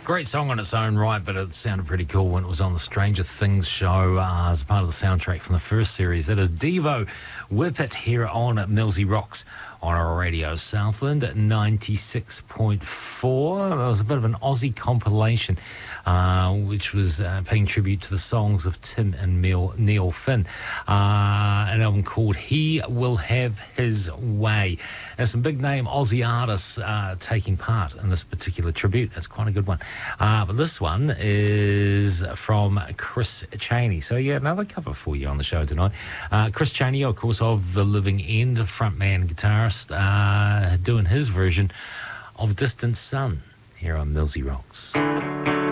Great song on its own right, but it sounded pretty cool when it was on the Stranger Things show as part of the soundtrack from the first series. That is Devo Whip It here on Millsy Rocks on our radio Southland at 96.4. That was a bit of an Aussie compilation, which was paying tribute to the songs of Tim and Neil Finn. An album called He Will Have His Way. There's some big name Aussie artists taking part in this particular tribute. It's quite a good one. But this one is from Chris Chaney. So yeah, another cover for you on the show tonight. Chris Chaney, of course, of The Living End, frontman guitarist, doing his version of Distant Sun here on Millsy Rocks.